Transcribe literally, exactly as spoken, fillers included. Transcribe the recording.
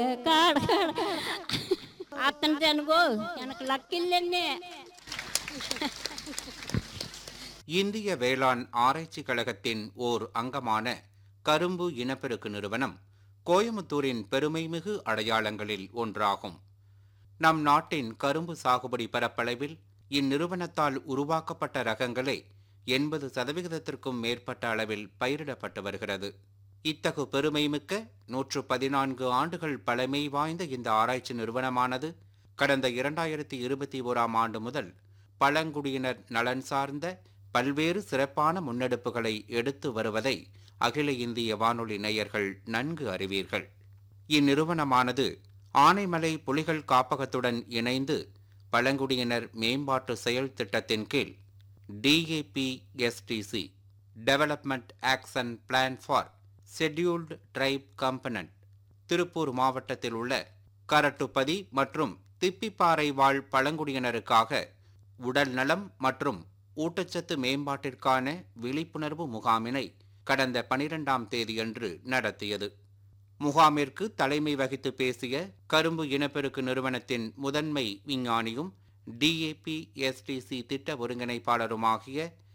காடு அத்தனை அனுகோ எனக்கு லக்கில்லைன்னே. இந்திய வேளாண் ஆராய்ச்சி கழகத்தின் ஓர் அங்கமான கரும்பு இனப்பெருக்கு நிறுவனம் கோயமுத்தூரின் பெருமைமிகு அடையாளங்களில் ஒன்றாகும். நம் நாட்டின் கரும்பு சாகுபடி பரப்பளவில் இந்நிறுவனத்தால் உருவாக்கப்பட்ட ரகங்களே எண்பது சதவிகிதத்திற்கும் மேற்பட்ட அளவில் பயிரிடப்பட்டு வருகிறது. இத்தகு பெருமைமிக்க நூற்று பதினான்கு ஆண்டுகள் பழமை வாய்ந்த இந்த ஆராய்ச்சி நிறுவனமானது கடந்த இரண்டாயிரத்தி இருபத்தி ஓராம் ஆண்டு முதல் பழங்குடியினர் நலன் சார்ந்த பல்வேறு சிறப்பான முன்னெடுப்புகளை எடுத்து வருவதை அகில இந்திய வானொலி நேயர்கள் நன்கு அறிவீர்கள். இந்நிறுவனமானது ஆனைமலை புலிகள் காப்பகத்துடன் இணைந்து பழங்குடியினர் மேம்பாட்டு செயல் திட்டத்தின் கீழ் DAP STC development action plan for scheduled try கம்பனன்ட் Tiruppur மாவட்டத்தில் உள்ள கரட்டுப்பதி மற்றும் திப்பிப்பாறை வாழ் பழங்குடியினருக்காக உடல் நலம் மற்றும் ஊட்டச்சத்து மேம்பாட்டிற்கான விழிப்புணர்வு முகாமினை கடந்த பனிரெண்டாம் தேதியன்று நடத்தியது. முகாமிற்கு தலைமை வகித்து பேசிய கரும்பு இனப்பெருக்கு நிறுவனத்தின் முதன்மை விஞ்ஞானியும் டிஏபி எஸ்டிசி திட்ட ஒருங்கிணைப்பாளருமாகிய